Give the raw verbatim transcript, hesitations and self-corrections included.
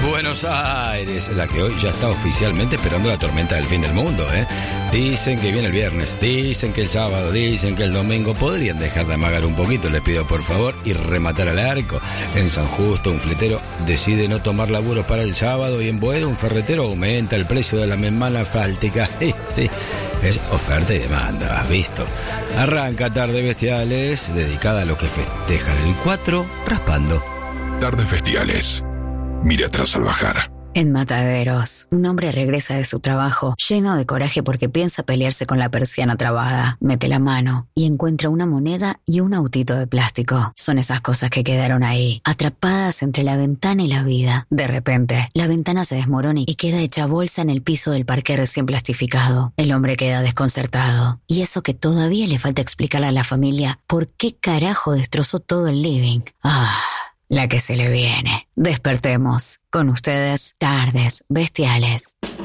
Buenos Aires, la que hoy ya está oficialmente esperando la tormenta del fin del mundo, ¿eh? Dicen que viene el viernes, dicen que el sábado, dicen que el domingo. Podrían dejar de amagar un poquito, les pido por favor, y rematar al arco. En San Justo, un fletero decide no tomar laburos para el sábado y en Boedo un ferretero aumenta el precio de la membrana asfáltica. Sí, sí, es oferta y demanda, ¿has visto? Arranca Tardes Bestiales, dedicada a los que festejan el cuatro, raspando. Tardes Bestiales. Mira atrás al bajar. En Mataderos, un hombre regresa de su trabajo lleno de coraje porque piensa pelearse con la persiana trabada. Mete la mano y encuentra una moneda y un autito de plástico. Son esas cosas que quedaron ahí, atrapadas entre la ventana y la vida. De repente, la ventana se desmorona y queda hecha bolsa en el piso del parque recién plastificado. El hombre queda desconcertado. Y eso que todavía le falta explicarle a la familia por qué carajo destrozó todo el living. Ah... La que se le viene. Despertemos. Con ustedes, Tardes Bestiales.